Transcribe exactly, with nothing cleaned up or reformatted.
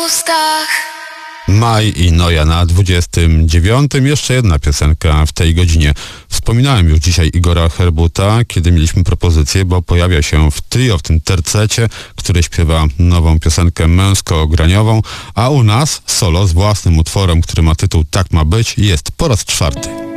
ustach. Maj i Noja na dwudziestym dziewiątym. Jeszcze jedna piosenka w tej godzinie. Wspominałem już dzisiaj Igora Herbuta, kiedy mieliśmy propozycję, bo pojawia się w trio, w tym tercecie, który śpiewa nową piosenkę męsko-graniową, a u nas solo z własnym utworem, który ma tytuł Tak ma być, jest po raz czwarty.